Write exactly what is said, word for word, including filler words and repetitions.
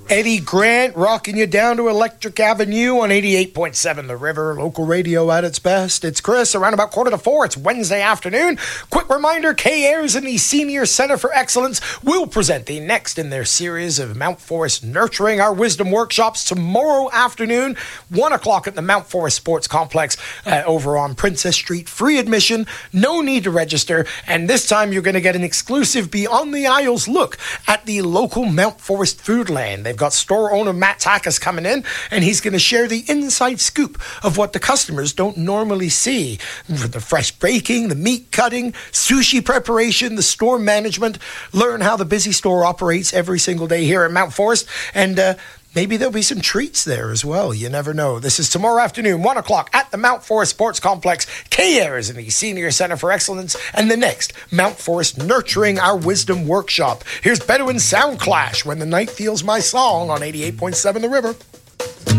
Eddie Grant rocking you down to Electric Avenue on eighty-eight point seven The River, local radio at its best. It's Chris, around about quarter to four. It's Wednesday afternoon. Quick reminder, K-Airs and the Senior Center for Excellence will present the next in their series of Mount Forest Nurturing Our Wisdom workshops tomorrow afternoon, one o'clock at the Mount Forest Sports Complex uh, over on Princess Street. Free admission, no need to register, and this time you're going to get an exclusive Beyond the Aisles look at the local Mount Forest Foodland. They've got store owner Matt Takas coming in, and he's going to share the inside scoop of what the customers don't normally see. The fresh baking, the meat cutting, sushi preparation, the store management. Learn how the busy store operates every single day here at Mount Forest, and uh, maybe there'll be some treats there as well. You never know. This is tomorrow afternoon, one o'clock at the Mount Forest Sports Complex, K-Airs in the Senior Center for Excellence, and the next Mount Forest Nurturing Our Wisdom workshop. Here's Bedouin Sound Clash, When the Night Feels My Song on eighty-eight point seven The River.